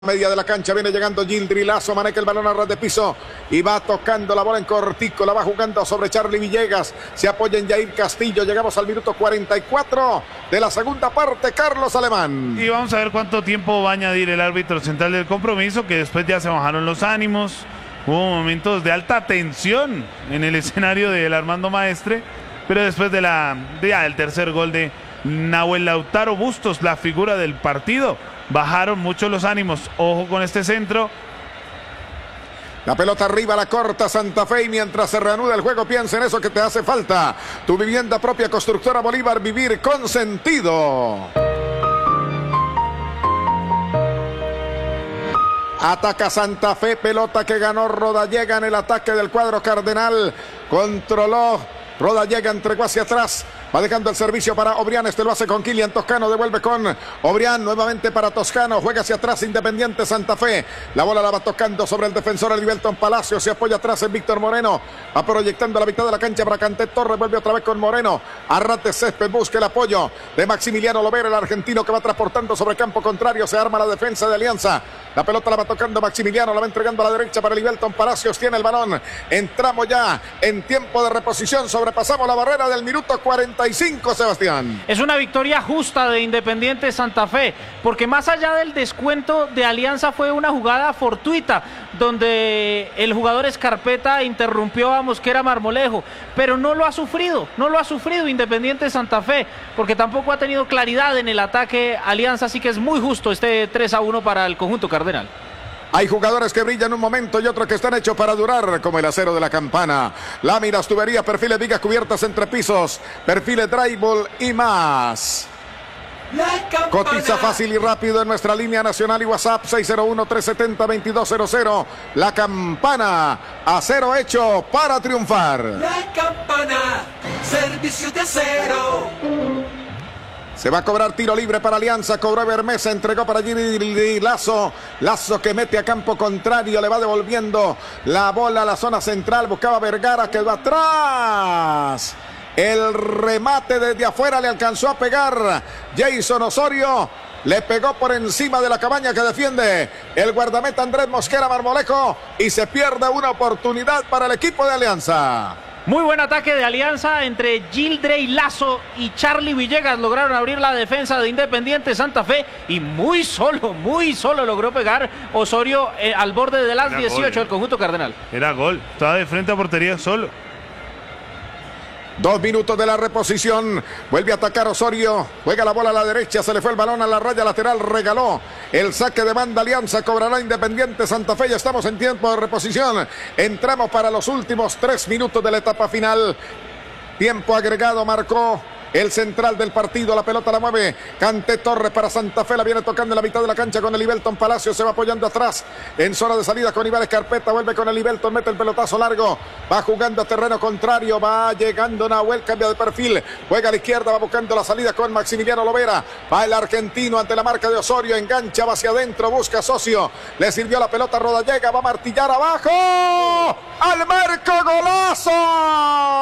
Media de la cancha viene llegando Gildri Lazo, maneja el balón a ras de piso y va tocando la bola en cortico, la va jugando sobre Charly Villegas, se apoya en Jair Castillo. Llegamos al minuto 44 de la segunda parte, Carlos Alemán. Y vamos a ver cuánto tiempo va a añadir el árbitro central del compromiso, que después ya se bajaron los ánimos, hubo momentos de alta tensión en el escenario del Armando Maestre, pero después del tercer gol de Nahuel Lautaro Bustos, la figura del partido, bajaron mucho los ánimos. Ojo con este centro. La pelota arriba, la corta Santa Fe, y mientras se reanuda el juego, piensa en eso que te hace falta. Tu vivienda propia, Constructora Bolívar, vivir con sentido. Ataca Santa Fe, pelota que ganó Rodallega en el ataque del cuadro cardenal. Controló Rodallega, entregó hacia atrás, va dejando el servicio para Obrián, este lo hace con Kylian Toscano, devuelve con Obrián, nuevamente para Toscano, juega hacia atrás Independiente Santa Fe, la bola la va tocando sobre el defensor Elivelton Palacio, se apoya atrás en Víctor Moreno, va proyectando a la mitad de la cancha para Canté Torres, vuelve otra vez con Moreno, Arrate Césped, busca el apoyo de Maximiliano Lovera, el argentino que va transportando sobre campo contrario, se arma la defensa de Alianza, la pelota la va tocando Maximiliano, la va entregando a la derecha para Elivelton Palacios, tiene el balón, entramos ya en tiempo de reposición, sobrepasamos la barrera del minuto 45, Sebastián. Es una victoria justa de Independiente Santa Fe, porque más allá del descuento de Alianza fue una jugada fortuita, donde el jugador Escarpeta interrumpió a Mosquera Marmolejo, pero no lo ha sufrido Independiente Santa Fe, porque tampoco ha tenido claridad en el ataque Alianza, así que es muy justo este 3-1 para el conjunto cardenal. Hay jugadores que brillan un momento y otros que están hechos para durar, como el acero de la Campana. Láminas, tuberías, perfiles, vigas cubiertas entre pisos, perfiles drywall y más. Cotiza fácil y rápido en nuestra línea nacional y WhatsApp 601-370-2200. La Campana, acero hecho para triunfar. La Campana, servicio de acero. Se va a cobrar tiro libre para Alianza, cobró Bermesa, entregó para Gildri Lazo, Lazo que mete a campo contrario, le va devolviendo la bola a la zona central, buscaba Vergara, quedó atrás. El remate desde afuera le alcanzó a pegar Jason Osorio, le pegó por encima de la cabaña que defiende el guardameta Andrés Mosquera Marmolejo y se pierde una oportunidad para el equipo de Alianza. Muy buen ataque de Alianza entre Gildri Lazo y Charly Villegas. Lograron abrir la defensa de Independiente Santa Fe y muy solo logró pegar Osorio al borde de las 18 del conjunto cardenal. Era gol, estaba de frente a portería solo. 2 minutos de la reposición, vuelve a atacar Osorio, juega la bola a la derecha, se le fue el balón a la raya lateral, regaló el saque de banda Alianza, cobrará Independiente Santa Fe, ya estamos en tiempo de reposición, entramos para los últimos 3 minutos de la etapa final, tiempo agregado marcó el central del partido, la pelota la mueve Canté Torres para Santa Fe, la viene tocando en la mitad de la cancha con Elivelton Palacio, se va apoyando atrás en zona de salida con Iván Escarpeta, vuelve con Elivelton, mete el pelotazo largo, va jugando a terreno contrario, va llegando Nahuel, cambia de perfil, juega a la izquierda, va buscando la salida con Maximiliano Lovera, va el argentino ante la marca de Osorio, engancha, va hacia adentro, busca socio, le sirvió la pelota Rodallega, va a martillar abajo, al marco, golazo.